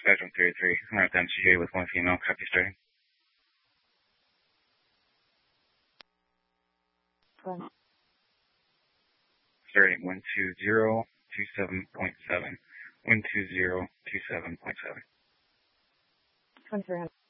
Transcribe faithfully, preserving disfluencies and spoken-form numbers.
Spectrum thirty-three. one hundred M C J with one female. Copy starting. One. Starting one two zero two seven point seven. one two zero two seven point seven. twenty-three hundred.